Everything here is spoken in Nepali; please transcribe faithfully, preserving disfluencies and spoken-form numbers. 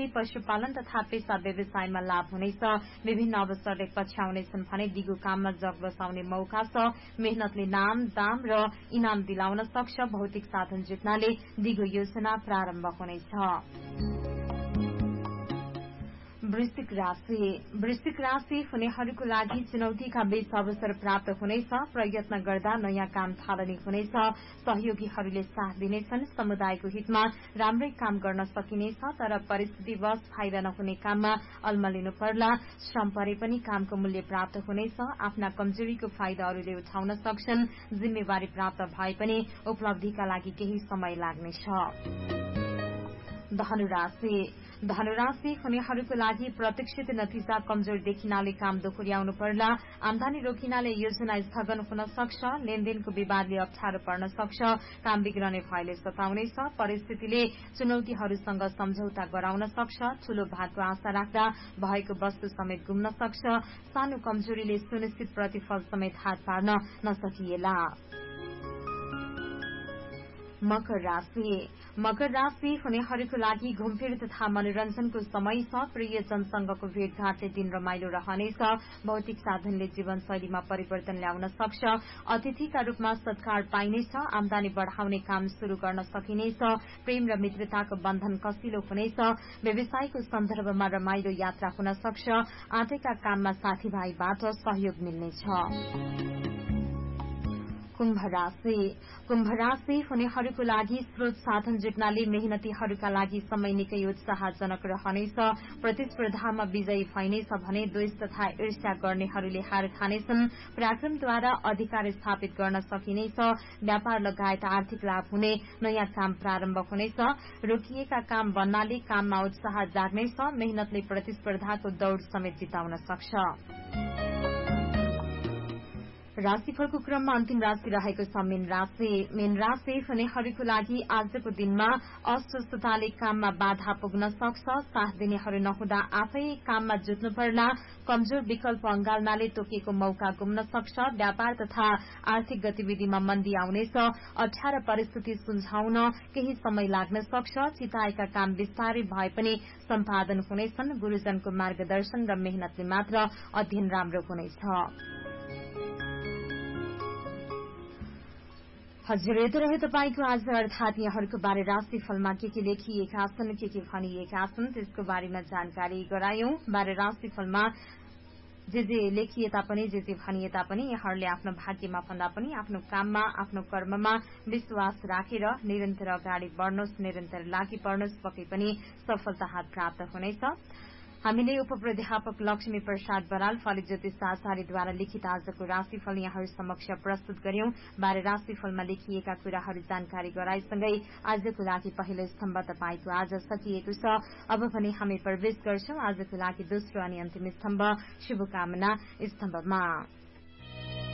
कृषि पशुपालन तथा पेशा व्यवसायमा लाभ हुनेछ। विभिन्न अवसरले पछ्याउनेछन् भने दिगो काममा जग बसाउने मौका छ। मेहनतले नाम दाम र इनाम दिलाउन सक्छ। भौतिक साधन जुट्नाले दिगो योजना प्रारम्भ हुनेछ। वृश्चिक राशि वृश्चिक राशि हुनेहरूको लागि चुनौतीका बीच अवसर प्राप्त हुनेछ। प्रयत्न गर्दा नयाँ काम थालनी हुनेछ। सहयोगीहरूले साथ दिनेछन्। समुदायको हितमा राम्रै काम गर्न सकिनेछ, तर परिस्थितिवश फाइदा नहुने काममा अल्मलिनु पर्ला। श्रम परे पनि कामको मूल्य प्राप्त हुनेछ। आफ्ना कमजोरीको फाइदा अरूले उठाउन सक्छन्। जिम्मेवारी प्राप्त भए पनि उपलब्धिका लागि केही समय लाग्नेछ। धनुराशि धनुराशि हुनेहरूको लागि प्रतीक्षित नतिजा कमजोर देखिनाले काम दोहोर्याउनु पर्ला। आमदानी रोकिनाले योजना स्थगन हुन सक्छ। लेनदेनको विवादले अप्ठ्यारो पर्न सक्छ। काम बिग्रने भयले सताउनेछ। परिस्थितिले चुनौतीहरूसँग सम्झौता गराउन सक्छ। ठूलो भागको आशा राख्दा भएको वस्तु समेत गुम्न सक्छ। सानो कमजोरीले सुनिश्चित प्रतिफल समेत हात पार्न नसकिएला। मकर राशि मकर राशि हुनेहरूको लागि घुमफिर तथा मनोरञ्जनको समय छ। प्रियजनसँगको भेटघाटले दिन रमाइलो रहनेछ। भौतिक साधनले जीवनशैलीमा परिवर्तन ल्याउन सक्छ। अतिथिका रूपमा सत्कार पाइनेछ। आमदानी बढ़ाउने काम शुरू गर्न सकिनेछ। प्रेम र मित्रताको बन्धन कसिलो हुनेछ। व्यवसायको सन्दर्भमा रमाइलो यात्रा हुन सक्छ। आँटेका काममा साथीभाइबाट सहयोग मिल्नेछ। कुम्भ राशि कुम्भ राशि हुनेहरूको लागि स्रोत साधन जुट्नाले मेहनतीहरूका लागि समय निकै उत्साहजनक रहनेछ। प्रतिस्पर्धामा विजयी भइनेछ भने द्वेष तथा ईर्ष्या गर्नेहरूले हार खानेछन्। पराक्रमद्वारा अधिकार स्थापित गर्न सकिनेछ। व्यापार लगायत आर्थिक लाभ हुने नयाँ काम प्रारम्भ हुनेछ। रोकिएका काम बन्नाले काममा उत्साह जाग्नेछ। मेहनतले प्रतिस्पर्धाको दौड़ समेत जिताउन सक्छ। राशिफलको क्रममा अन्तिम राशि रहेको छ मीन राशि मीन राशि हुनेहरूको लागि आजको दिनमा अस्वस्थताले काममा बाधा पुग्न सक्छ। साथ दिनेहरू नहुँदा आफै काममा जुट्नु पर्ला। कमजोर विकल्प अंगाल्नाले तोकिएको मौका गुम्न सक्छ। व्यापार तथा आर्थिक गतिविधिमा मन्दी आउनेछ। अप्ठ्यारा परिस्थिति सुल्झाउन केही समय लाग्न सक्छ। चिताएका काम विस्तारै भए पनि सम्पादन हुनेछन्। गुरूजनको मार्गदर्शन र मेहनतले मात्र अध्ययन राम्रो हुनेछ। हजुर, यति रह्यो तपाईँको आज अर्थात यहाँहरूको बारे राशिफलमा के के लेखिएका छन्, के के भनिएका छन् त्यसको बारेमा जानकारी गरायौं। बारे राशिफलमा जे जे लेखिए तापनि जे जे भनिए तापनि यहाँहरूले आफ्नो भाग्यमा भन्दा पनि आफ्नो काममा आफ्नो कर्ममा विश्वास राखेर निरन्तर अगाडि बढ्नुहोस्, निरन्तर लागि पर्नुहोस्, पक्कै पनि सफलता हात प्राप्त हुनेछ। हामीले उपप्राध्यापक लक्ष्मी प्रसाद बराल फलित ज्योतिष आचार्यद्वारा लिखित आजको राशिफल यहाँहरू समक्ष प्रस्तुत गर्यौं। बारे राशिफलमा लेखिएका कुराहरू जानकारी गराएसँगै आजको लागि पहिलो स्तम्भ तपाईँको आज सकिएको छ। अब भने हामी प्रवेश गर्छौं आजको लागि दोस्रो अनि अन्तिम स्तम्भ शुभकामना स्तम्भमा।